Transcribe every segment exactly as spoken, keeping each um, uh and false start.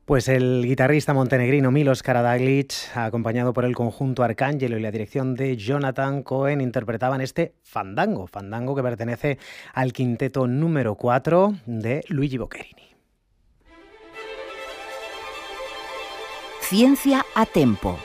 Pues el guitarrista montenegrino Milos Karađagić, acompañado por el conjunto Arcángelo y la dirección de Jonathan Cohen, interpretaban este Fandango, Fandango que pertenece al quinteto número cuatro de Luigi Boccherini. Ciencia a tempo.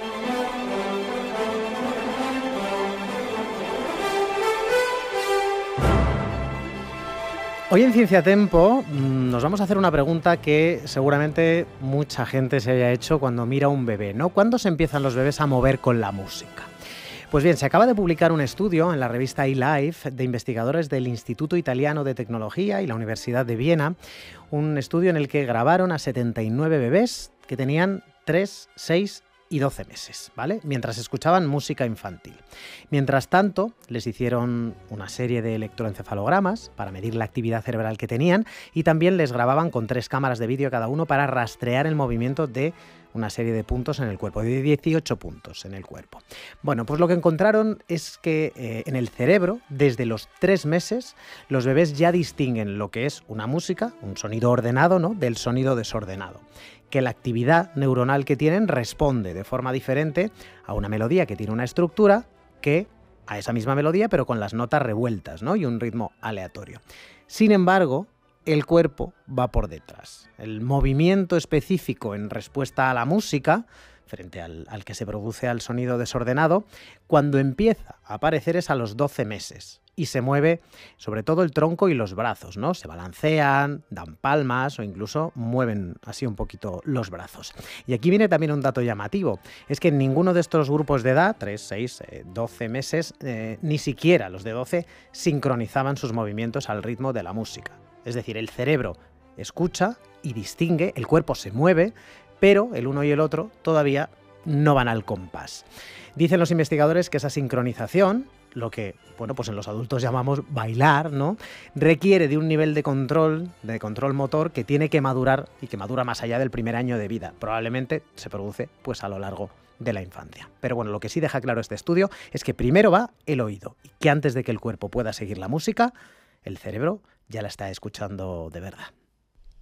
Hoy en Ciencia a Tempo nos vamos a hacer una pregunta que seguramente mucha gente se haya hecho cuando mira a un bebé, ¿no? ¿Cuándo se empiezan los bebés a mover con la música? Pues bien, se acaba de publicar un estudio en la revista eLife de investigadores del Instituto Italiano de Tecnología y la Universidad de Viena, un estudio en el que grabaron a setenta y nueve bebés que tenían tres, seis y doce meses, ¿vale? Mientras escuchaban música infantil. Mientras tanto, les hicieron una serie de electroencefalogramas para medir la actividad cerebral que tenían y también les grababan con tres cámaras de vídeo cada uno para rastrear el movimiento de una serie de puntos en el cuerpo, de dieciocho puntos en el cuerpo. Bueno, pues lo que encontraron es que eh, en el cerebro, desde los tres meses, los bebés ya distinguen lo que es una música, un sonido ordenado, ¿no?, del sonido desordenado. Que la actividad neuronal que tienen responde de forma diferente a una melodía que tiene una estructura que a esa misma melodía, pero con las notas revueltas, ¿no?, y un ritmo aleatorio. Sin embargo, el cuerpo va por detrás. El movimiento específico en respuesta a la música, frente al, al que se produce al sonido desordenado, cuando empieza a aparecer es a los doce meses y se mueve sobre todo el tronco y los brazos, ¿no? Se balancean, dan palmas o incluso mueven así un poquito los brazos. Y aquí viene también un dato llamativo, es que en ninguno de estos grupos de edad, tres, seis, doce meses, eh, ni siquiera los de doce, sincronizaban sus movimientos al ritmo de la música. Es decir, el cerebro escucha y distingue, el cuerpo se mueve, pero el uno y el otro todavía no van al compás. Dicen los investigadores que esa sincronización, lo que, bueno, pues en los adultos llamamos bailar, ¿no?, requiere de un nivel de control, de control motor que tiene que madurar y que madura más allá del primer año de vida. Probablemente se produce pues a lo largo de la infancia. Pero bueno, lo que sí deja claro este estudio es que primero va el oído y que antes de que el cuerpo pueda seguir la música, el cerebro ya la está escuchando de verdad.